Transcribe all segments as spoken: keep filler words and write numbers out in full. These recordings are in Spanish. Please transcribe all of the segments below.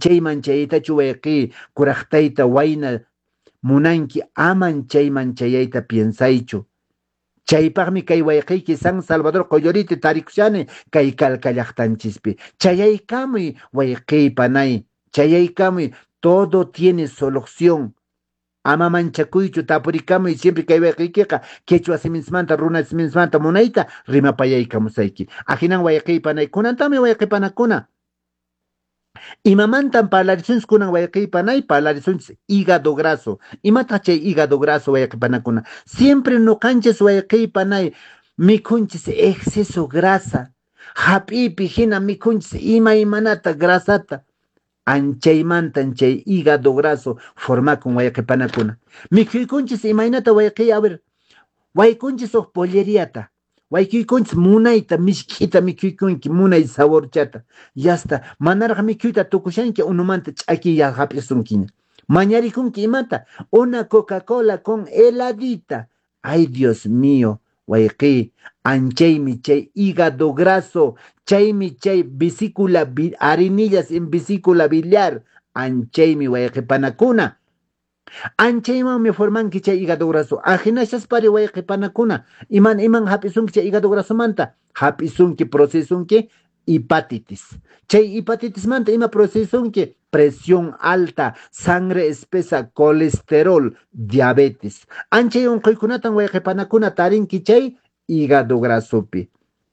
chayman chaytachu wayqi kuraqtayta wayna munanki aman chayman chayayta piensaychu. Chaypaqmi kay wayqiyki San Salvador qolloriti tarikushani kay Calca llaqtanchispi. Chayaykamuy wayqiypa nay, chayaykamuy, todo tiene solución. Ama manchakuychu tapurikamuy siempre kay wayqiykiqa quechua siminsmanta runa siminsmanta munayta rimapayaykamusayki. Ahinan wayqiypa nay kunantami wayqipanakuna. Imamantan parlarisunchis kunan wayqiypa nay parlarisunchis hígado graso. Imata chay hígado graso wayqipanakuna. Siempre nuqanchis wayqiypa nay mikunchis exceso grasa. Hap'ipi hina mikunchis ima imanata grasata. Anchaymantan chay hígado graso formakun wayqipanakuna. Mikhuykunchis imaynata wayqiy, a ver, waykunchis uq polleriata. Waykuykunchis munayta mishkita mikhuykunki munay saborchata. Yasta, manaraq mikhuyta tukushanki unumanta ch'akiya hapisunkiña. Mañarikunki imata, una Coca-Cola con heladita. Ay Dios mío, wayqiy, anchaymi chay hígado graso, chaymi chay vesícula, arenillas en vesícula biliar, anchaymi wayqipanakuna. Anchaymanmi formanki chay hígado graso. Ajinashaspari wayqipanakuna. Iman iman hapisunki chay hígado graso manta. Hapisunki procesunki hepatitis. Chay hepatitis manta ima procesunki presión alta, sangre espesa, colesterol, diabetes. Anchay unquykunatan wayqipanakuna tarinki chay hígado grasopi.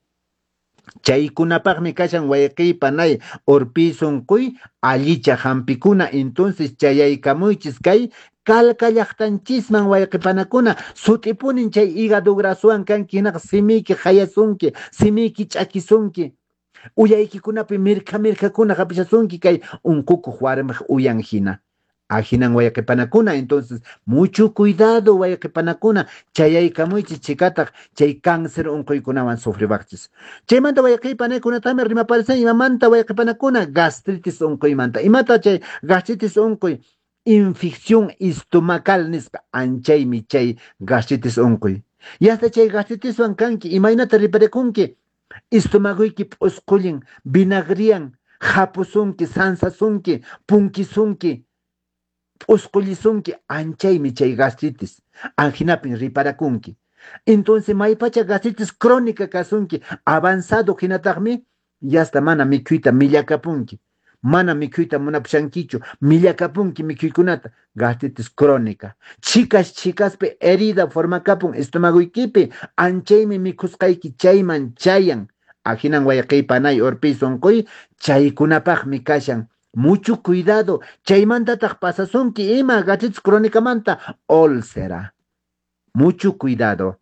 Chaykunapaqmi kashan wayqiypa nay urpisunkuy allicha hampikuna. Entonces chayaykamuychis kay Calca llaqtanchisman wayqipanakuna sutipunin chay hígado grasowan kanki hinaqa simiyki hayasunki, simiyki ch'akisunki. Uyaykikunapi mirka mirkakuna hapishasunki kay unqukuq warmiq uyan hina. Ahinan wayqipanakuna, entonces mucho cuidado wayqipanakuna chayaykamuychis chikataq chay cáncer unquykunawan sufribaqchis. Chaymanta wayqipanaykunatami rimaparisay imamanta wayqipanakuna gastritis unquymanta. Imata chay gastritis unquy infección estomacal nisqa anchaymi chay gastritis unquy. Yasta chay gastritiswan kanki imaynata riparikunki estomaguyki p'usqullin, vinagriyan, hapusunki, sansasunki, punkisunki, p'usqullisunki, anchaymi chay gastritis. Anjinapin riparakunki. Entonces maypacha gastritis crónica kasunki, avanzado hinataqmi yasta mana mikhuyta millakapunki. Mana mikhuyta munapushankichu, millakapunki mikhuykunata, gastritis crónica. Chicas chicaspe herida formakapun estomaguykipi, anchaymi mikhusqayki chayman chayan. Ahinan wayqiypanay urpisunkuy chaykunapaqmi kashan. Mucho cuidado, chaymantataq pasasunki ima gastritis crónica manta úlcera. Mucho cuidado.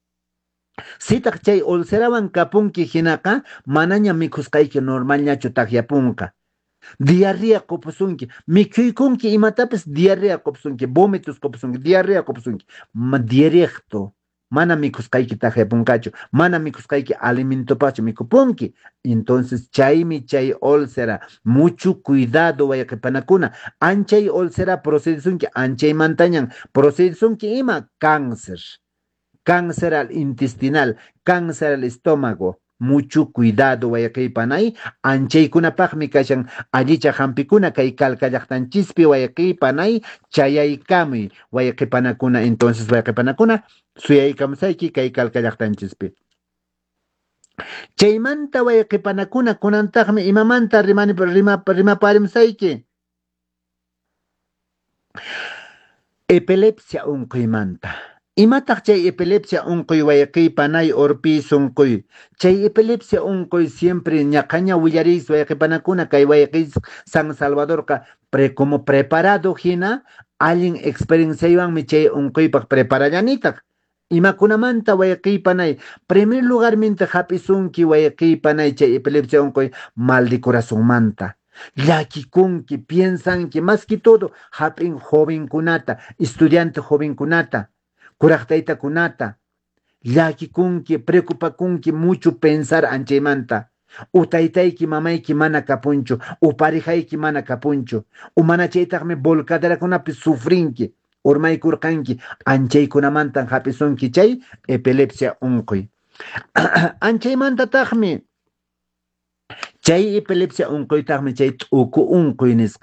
Sitaq chay ulcerawan kapunki hinaqa manaña mikhusqayki normalñachu taqyapunqa. Diarrea qupusunki, mikhuykunki imatapis diarrea qupusunki, vómitos qupusunki, diarrea qupusunki. Directo. Mana mikhusqayki taqyapunqachu, mana mikhusqayki alimentopachu mikhupunki. Entonces chaymi chay úlcera. Mucho cuidado wayqipanakuna. Anchay úlcera procedisunki, anchay mantañan procedisunki ima cáncer. Cáncer al intestinal, cáncer al estómago. Mucho cuidado wayqiypanay, anchaykunapaqmi kashan allicha hampikuna kay Calca llaqtanchispi wayqiypanay chayaykamuy wayqipanakuna. Entonces wayqipanakuna suyaykamusayki kay Calca llaqtanchispi. Chaymanta wayqipanakuna kunantaqmi imamanta rimani rima rimaparimsayki epilepsia unquymanta. Imataq chay epilepsia unquy wayqiypanay urpisunkuy. Chay epilepsia unquy siempre ñaqaña willaris wayqipanakuna kay wayqis San Salvadorqa pre como preparado hina allin experienciaywanmi chay unquypaq preparallanitaq. Imakunamanta wayqiypanay primer lugar minta hapisunki wayqiypanay chay epilepsia unquy mal de corazonmanta. Llakikunki, piensanki, más que todo hapin jovenkunata, estudiante jovenkunata. Kuraqtayta kunata, llakikunki, preocupakunki mucho pensar anchaymanta. U taytayki mamayki mana kapunchu, u parejayki mana kapunchu, u mana chaytaqmi volcaderakunapi sufrinki, urmaykurqanki, anchaykunamantan hapisunki chay epilepsia unquy. Anchaymantataqmi chay epilepsia unquytaqmi chay t'uku unquy nisqa.